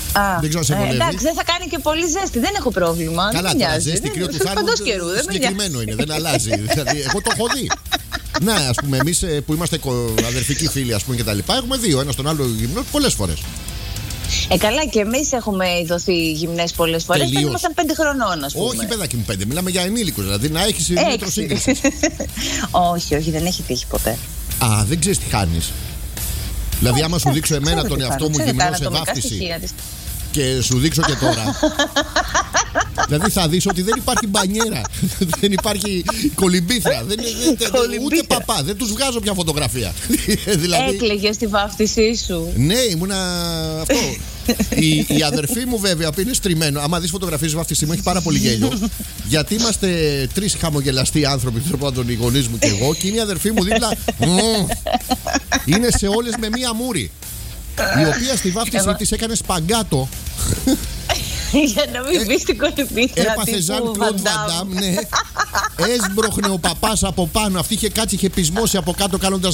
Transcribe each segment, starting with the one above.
Δεν ξέρω αν σε βολεύει. Εντάξει, δεν θα κάνει και πολύ ζέστη, δεν έχω πρόβλημα. Καλά, τώρα ζέστη, κρύο του θάρρου. Συγκεκριμένο είναι, δεν αλλάζει. Δηλαδή, εγώ το έχω δει. Ναι, ας πούμε, εμείς που είμαστε αδερφικοί φίλοι, ας πούμε, και τα λοιπά, έχουμε δει ο ένας τον άλλο γυμνό πολλές φορές. Καλά, και εμείς έχουμε ειδωθεί γυμνές πολλές φορές. Δεν ήμασταν 5 χρονών, ας πούμε. Όχι, παιδάκι μου, 5. Μιλάμε για ενήλικους, δηλαδή να έχεις μέτρο σύγκριση. Όχι, δεν έχει τύχει ποτέ. Α, δεν ξέρεις τι χάνεις. Δηλαδή, άμα σου δείξω εμένα τον εαυτό μου γυμνό σε βάφτιση και σου δείξω και τώρα. Δηλαδή θα δεις ότι δεν υπάρχει μπανιέρα. Δεν υπάρχει κολυμπήθρα. Ούτε παπά. Δεν τους βγάζω πια φωτογραφία. Έκλαιγες τη βάφτισή σου. Ναι, ήμουνα αυτό. Η αδερφή μου βέβαια που είναι στριμμένο. Άμα δεις φωτογραφίες βάφτισή μου έχει πάρα πολύ γέλιο. Γιατί είμαστε 3 χαμογελαστοί άνθρωποι, οι γονείς μου και εγώ. Και είναι η αδερφή μου δίπλα. Είναι σε όλες με μία μούρη. Η οποία στη βάφτιση της έκανε σπαγκάτο. Για να μην μπει στην κολυμπήθρα. Έπαθε Ζαν Κλοντ Βαντάμ, ναι. Έσμπροχνε ο παπάς από πάνω. Αυτή είχε κάτσει, είχε πεισμώσει από κάτω κάνοντας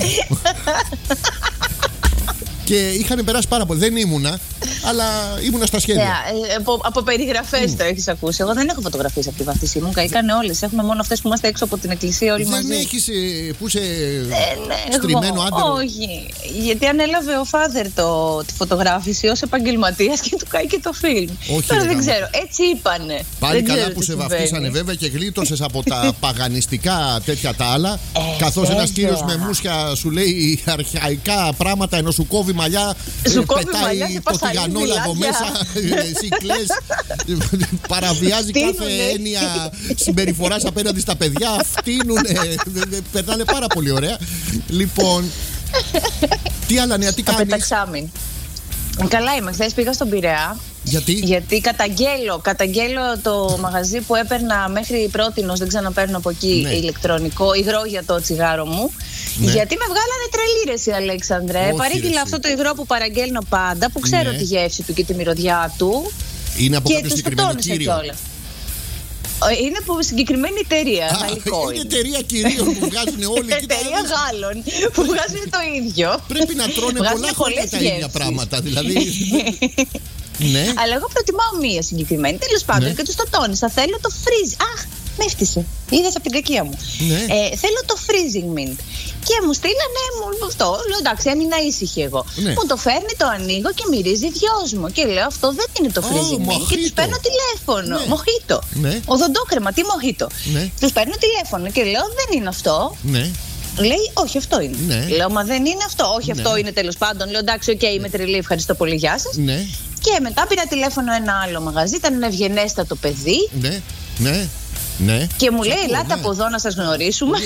και είχαν περάσει πάρα πολύ. Δεν ήμουνα, αλλά ήμουνα στα σχέδια. Από περιγραφές το έχεις ακούσει. Εγώ δεν έχω φωτογραφίες από τη βαφτισή μου. Καήκανε όλες. Έχουμε μόνο αυτές που είμαστε έξω από την εκκλησία όλοι μαζί. Δεν έχεις που είσαι στριμμένο άντρο? Όχι. Γιατί ανέλαβε ο φάδερ τη φωτογράφηση ως επαγγελματίας και του κάει και το φιλμ. Τώρα δεν ξέρω. Έτσι είπανε. Πάλι καλά που σε βαφτίσανε βέβαια και γλίτωσες από τα παγανιστικά τέτοια τα άλλα. Καθώς ένας κύριος με μουσια σου λέει αρχαϊκά πράγματα ενώ σου κόβει μαλλιά, πετάει το τηγανόλα από μέσα, εσύ κλαις, παραβιάζει κάθε έννοια συμπεριφοράς απέναντι στα παιδιά, φτύνουνε, πετάνε πάρα πολύ ωραία. Λοιπόν, τι άλλα νέα, τι κάνεις? Απεταξάμιν. Καλά είμαι, χθες πήγα στον Πειραιά. Γιατί καταγγέλω το μαγαζί που έπαιρνα μέχρι πρότινος, δεν ξαναπαίρνω από εκεί, ηλεκτρονικό υγρό για το τσιγάρο μου. Ναι. Γιατί με βγάλανε τρελή ρε Αλέξανδρε. Παρήγγειλα αυτό το υγρό που παραγγέλνω πάντα, που ξέρω τη γεύση του και τη μυρωδιά του. Είναι από κάποιο συγκεκριμένο κύριο? Είναι από συγκεκριμένη εταιρεία. Είναι εταιρεία κυρίων που βγάζουν όλοι. Εταιρεία Γάλλων που βγάζουν το ίδιο. Πρέπει να τρώνε πολλά χρόνια τα ίδια πράγματα. Δηλαδή. Ναι. Αλλά εγώ προτιμάω μία συγκεκριμένη. Τέλος πάντων, και τους το τόνισα. Θέλω το freeze. Αχ, με έφτιασε. Είδες από την κακία μου. Θέλω το freezing mint. Και μου στείλανε αυτό. Λέω εντάξει, έμεινα ήσυχη εγώ. Μου το φέρνει, το ανοίγω και μυρίζει δυόσμο. Και λέω αυτό δεν είναι το freezing mint. Και τους παίρνω τηλέφωνο. Μοχίτο. Οδοντόκρεμα, τι μοχίτο. Τους παίρνω τηλέφωνο και λέω δεν είναι αυτό. Λέει, όχι, αυτό είναι. Λέω, μα δεν είναι αυτό. Όχι, αυτό είναι τέλος πάντων. Λέω, εντάξει, οκ, είμαι τρελή, ευχαριστώ πολύ, γεια σας. Και μετά πήρα τηλέφωνο ένα άλλο μαγαζί, ήταν ένα ευγενέστατο παιδί. Ναι. Και μου λέει, ελάτε από εδώ να σας γνωρίσουμε.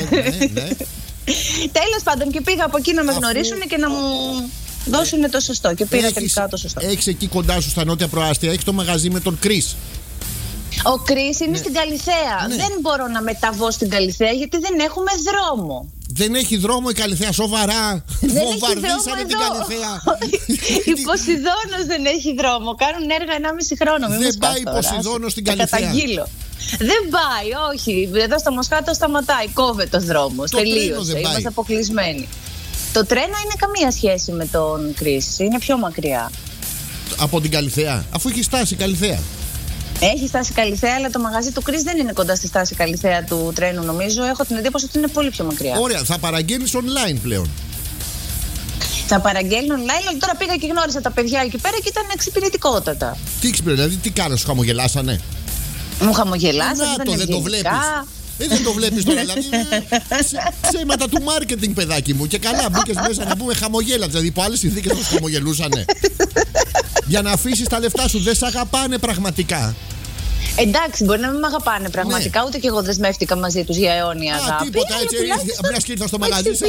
Τέλος πάντων, και πήγα από εκεί να με γνωρίσουν και να μου δώσουν το σωστό. Και πήρα τελικά το σωστό. Έχεις εκεί κοντά σου στα νότια προάστια, έχεις το μαγαζί με τον Κρίς. Ο Κρίς είναι στην Καλιθέα. Δεν μπορώ να μεταβώ στην Καλιθέα γιατί δεν έχουμε δρόμο. Δεν έχει δρόμο η Καλιθέα, σοβαρά. Βομβαρδίσανε την Καλιθέα. Η Ποσειδώνος δεν έχει δρόμο. Κάνουν έργα 1,5 χρόνο. Δεν πάει η Ποσειδώνος στην Καλιθέα. Δεν πάει, όχι. Εδώ στο Μοσχάτο σταματάει. Κόβεται ο δρόμος. Τελείωσε. Είμαστε αποκλεισμένοι. Το τρένο είναι καμία σχέση με τον Κρίς. Είναι πιο μακριά. Από την Καλιθέα, αφού έχει στάσει η Καλιθέα. Έχει στάση Καλιθέα, αλλά το μαγαζί του Κρίς δεν είναι κοντά στη στάση Καλιθέα του τρένου, νομίζω. Έχω την εντύπωση ότι είναι πολύ πιο μακριά. Ωραία, θα παραγγέλνεις online πλέον. Θα παραγγέλνω online, αλλά τώρα πήγα και γνώρισα τα παιδιά εκεί πέρα και ήταν εξυπηρετικότατα. Τι εξυπηρετικότητα, δηλαδή τι κάνανε, σου χαμογελάσανε? Μου χαμογελάσανε, δεν το βλέπεις. Δεν το βλέπεις τώρα, δηλαδή. Ψέματα του marketing, παιδάκι μου. Και καλά, μπήκες μέσα να πούμε χαμογέλα. Δηλαδή, υπό άλλες συνθήκες θα σου χαμογελούσανε. Για να αφήσεις τα λεφτά σου, δεν σ' αγαπάνε πραγματικά. Εντάξει, μπορεί να μην με αγαπάνε πραγματικά, ούτε και εγώ δεσμεύτηκα μαζί τους για αιώνια αγάπη. Τίποτα, έτσι, μιας και ήρθα στο μαγαζί σας.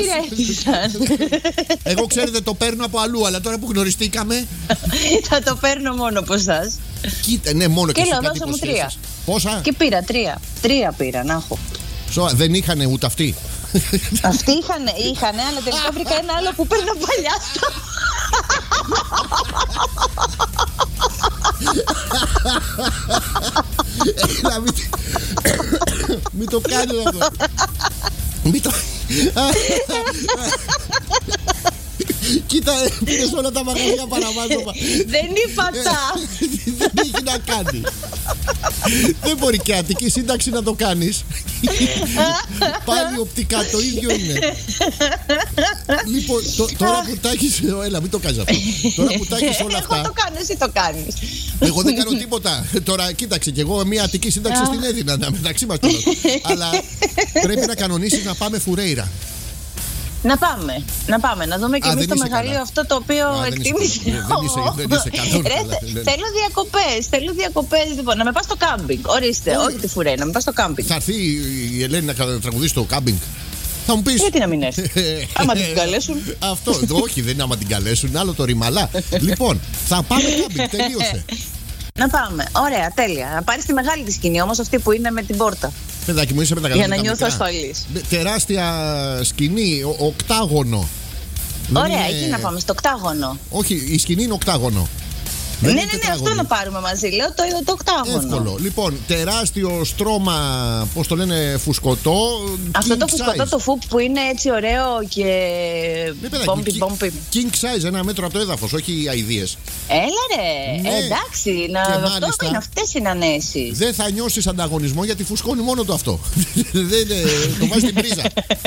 Εγώ ξέρετε το παίρνω από αλλού, αλλά τώρα που γνωριστήκαμε. Θα το παίρνω μόνο από εσάς. Κοίτα, ναι, μόνο και λέω, δώσα μου 3. Πόσα? Και πήρα 3. 3 πήρα, να έχω. Δεν είχανε ούτε αυτοί. Αυτοί είχανε, αλλά τελικά βρήκα ένα άλλο που παίρνω παλιά. Μην το κάνεις αυτό. Μην το... Κοίτα. Πήρες όλα τα μαγαζιά παραμάζωμα. Δεν είπα τα. Δεν έχει να κάνει. Δεν μπορεί και Αττική σύνταξη να το κάνεις. Πάλι οπτικά το ίδιο είναι. Λοιπόν, τώρα που τα έχεις. Έλα, μην το κάνεις αυτό. Τώρα που τα έχεις όλα αυτά. Εγώ το κάνω, εσύ το κάνεις. Εγώ δεν κάνω τίποτα. Τώρα κοίταξε κι εγώ μια Αττική σύνταξη στην έδινα μεταξύ μας τώρα. Αλλά πρέπει να κανονίσεις να πάμε Φουρέιρα. Να πάμε, να δούμε και εμείς το μεγαλείο αυτό το οποίο εκτίμησε. Δεν είσαι καθόλου καλά. Θέλω διακοπές. Λοιπόν, να με πας στο κάμπινγκ. Ορίστε, όχι τη Φουρέιρα, να με πας στο κάμπινγκ. Θα έρθει η Ελένη να τραγουδήσει στο κάμπινγκ. Θα μου πεις. Γιατί να μην έρθει. Άμα την καλέσουν. Αυτό, όχι, δεν είναι άμα την καλέσουν, άλλο το ρημαλά. Λοιπόν, θα πάμε κάμπινγκ, τελείωσε. Να πάμε. Ωραία, τέλεια. Να πάρεις τη μεγάλη τη σκηνή όμως, αυτή που είναι με την πόρτα. Παιδάκι μου, είσαι με τα καλά. Για να νιώθω ασφαλής. Τεράστια σκηνή, οκτάγωνο. Ωραία, εκεί να πάμε, στο οκτάγωνο. Όχι, η σκηνή είναι οκτάγωνο. Ναι, αυτό να πάρουμε μαζί. Λέω το οκτάγωνο. Εύκολο. Λοιπόν, τεράστιο στρώμα, πώς το λένε, φουσκωτό. Αυτό το φουσκωτό το φουπ που είναι έτσι ωραίο και. Μπόμπι. King size, 1 μέτρο από το έδαφος, όχι αηδίες. Έλα ρε. Ναι. Εντάξει, αυτές είναι ανέσεις. Δεν θα νιώσεις ανταγωνισμό γιατί φουσκώνει μόνο το αυτό. Το βάζει στην πρίζα.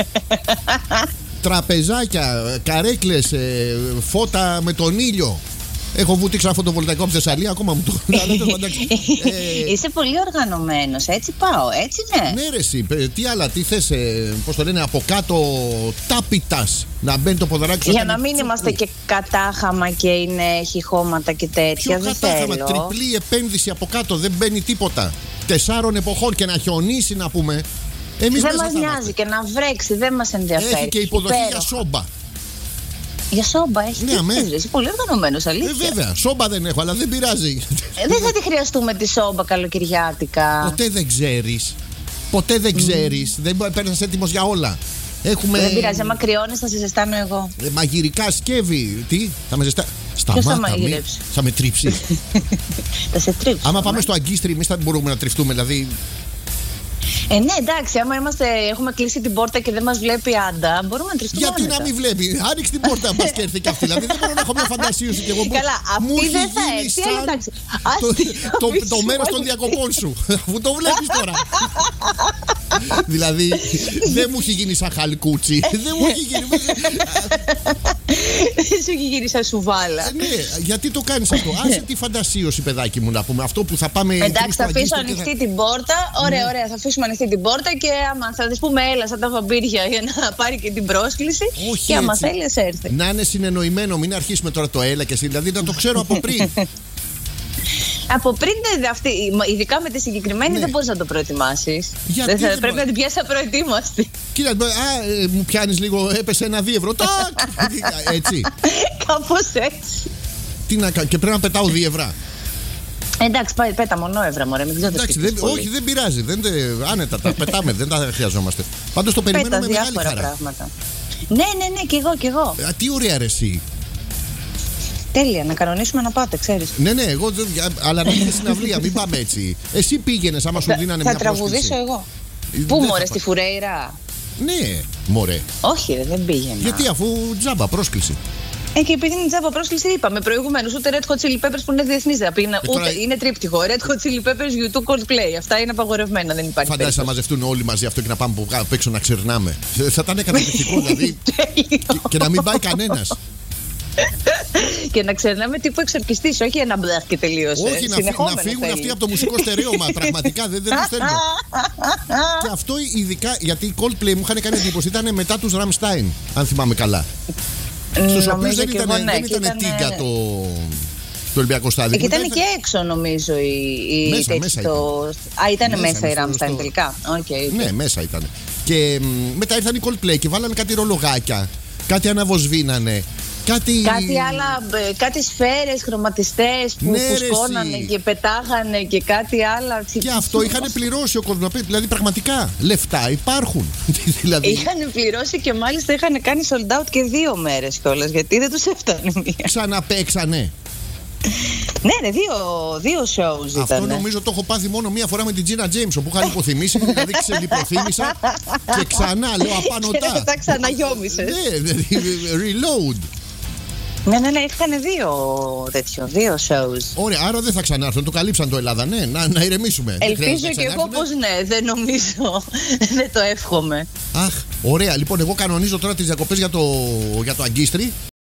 Τραπεζάκια, καρέκλες, φώτα με τον ήλιο. Έχω βούτυξα ένα φωτοβολταϊκό από Θεσσαλία, ακόμα μου το. Είσαι πολύ οργανωμένος, έτσι πάω, έτσι ναι. Ναι, ρε, εσύ, τι άλλα, τι θες, πώς το λένε, από κάτω τάπητας να μπαίνει το ποδαράκι σου. Για να μην είμαστε και κατάχαμα και έχει χώματα και τέτοια. Ποιο κατάχαμα, τριπλή επένδυση από κάτω, δεν μπαίνει τίποτα. 4 εποχών και να χιονίσει να πούμε. Δεν μας νοιάζει και να βρέξει, δεν μας ενδιαφέρει. Έχει και υποδοχή για σόμπα. Για σόμπα έχει. Ναι, είσαι πολύ οργανωμένος, αλήθεια. Βέβαια, σόμπα δεν έχω, αλλά δεν πειράζει. Δεν θα τη χρειαστούμε τη σόμπα καλοκαιριάτικα. Ποτέ δεν ξέρεις. Δεν παίρνει έτοιμος για όλα. Δεν πειράζει, άμα κρυώνεις θα σε ζεστάνω εγώ. Μαγειρικά σκεύη. Τι, θα με ζεστά. Σταμάτα, θα με τρίψει. Θα σε τρίψει. Άμα πάμε στο αγκίστρι, εμείς θα μπορούμε να τριφτούμε, δηλαδή. Ναι, εντάξει, άμα έχουμε κλείσει την πόρτα και δεν μας βλέπει άντα, μπορούμε να τριφτούμε. Γιατί να μην βλέπει, άνοιξε την πόρτα, μπας και έρθει και αυτή. Δηλαδή δεν μπορώ να έχω μια φαντασίωση κι εγώ. Καλά, αυτή δεν θα έρθει, εντάξει. Το μέρος των διακοπών σου, αφού το βλέπεις τώρα. Δηλαδή δεν μου έχει γίνει σαν χαλκούτσι. Δεν μου έχει γίνει. Δεν σου έχει γίνει σαν σουβάλα. Ναι, γιατί το κάνεις αυτό? Άσε τη φαντασίωση, παιδάκι μου, να πούμε. Αυτό που θα πάμε. Εντάξει, θα αφήσω ανοιχτή την πόρτα. Ωραία, θα αφήσουμε ανοιχτή την πόρτα και άμα θα της πούμε έλα σαν τα βαμπύρια για να πάρει και την πρόσκληση. Όχι, και άμα θέλει, έρθει. Να είναι συνεννοημένο, μην αρχίσουμε τώρα το έλα και εσύ. Δηλαδή να το ξέρω από πριν. Από πριν, ειδικά με τη συγκεκριμένη, δεν μπορείς να το προετοιμάσεις. Πρέπει να την πιάσεις απροετοίμαστη. Κοίτα, μου πιάνεις λίγο, έπεσε 1-2 ευρώ. Έτσι. Κάπως έτσι. Τι να κάνω, και πρέπει να πετάω 2 ευρώ. Εντάξει, πέτα μονόευρα, μωρέ, μην ξέρω. Όχι, δεν πειράζει. Άνετα, τα πετάμε, δεν τα χρειαζόμαστε. Πάντως το περιμένω με μεγάλη χαρά. Πράγματα. Ναι, κι εγώ. Τι ωραία ρε εσύ. Τέλεια, να κανονίσουμε να πάτε, ξέρεις. Ναι, εγώ, αλλά να είναι συναυλία, μην πάμε έτσι. Εσύ πήγαινες, άμα σου δίνανε μια πρόσκληση. Θα τραγουδήσω εγώ. Πού, μωρέ, στη Φουρέιρα? Ναι, μωρέ. Όχι, δεν πήγαινα. Γιατί, αφού τζάμπα πρόσκληση. Και επειδή είναι τζάμπα πρόσκληση, είπαμε προηγουμένως, ούτε Red Hot Chili Peppers που είναι διεθνής δεν πήγαινα, ούτε είναι τρίπτυχο. Red Hot Chili Peppers, U2, Coldplay. Αυτά είναι απαγορευμένα, δεν υπάρχει. Φαντάζεσαι να μαζευτούν όλοι μαζί αυτό και να πάμε απ' έξω να ξερνάμε. Θα ήταν καταπληκτικό, δηλαδή. Και να μην πάει κανένας. Και να ξερνάμε τύπου εξορκιστής, όχι ένα μπλαχ και τελείωσε. Όχι, να φύγουν αυτοί από το μουσικό στερέωμα. Πραγματικά δεν τους θέλουν. Και αυτό ειδικά γιατί οι Coldplay μου είχαν κάνει εντύπωση, ήταν μετά τους Rammstein, αν θυμάμαι καλά. Στους οποίους δεν ήταν τίγκα το Ολυμπιακό στάδιο. Και ήταν και έξω, νομίζω. Μέσα ήταν μέσα η Rammstein τελικά. Ναι, μέσα ήταν. Και μετά ήρθαν οι Coldplay και βάλανε κάτι ρολογάκια, κάτι αναβοσβήνανε. Κάτι άλλα, κάτι σφαίρες, χρωματιστές που φουσκώνανε και πετάγανε και κάτι άλλα. Και αυτό είχαν πληρώσει ο κόσμος. Δηλαδή πραγματικά λεφτά υπάρχουν. Είχαν πληρώσει και μάλιστα είχαν κάνει sold out και 2 μέρες κιόλας, γιατί δεν τους έφτανε μία. Ξαναπαίξανε. Ναι, δύο shows ήταν. Αυτό νομίζω το έχω πάθει μόνο μία φορά με την Gina James, όπου είχαν υποθυμίσει, δηλαδή ξελιποθύμησα και ξανά λέω απάνω τα. Και τα ξαναγιόμισες. Ναι, reload. Ναι, είχαν δύο shows. Ωραία, άρα δεν θα ξανάρθουν. Το καλύψαν το Ελλάδα, ναι. Να ηρεμήσουμε. Ελπίζω και εγώ πως ναι, δεν νομίζω. Δεν το εύχομαι. Αχ, ωραία. Λοιπόν, εγώ κανονίζω τώρα τις διακοπές για το Αγκίστρι.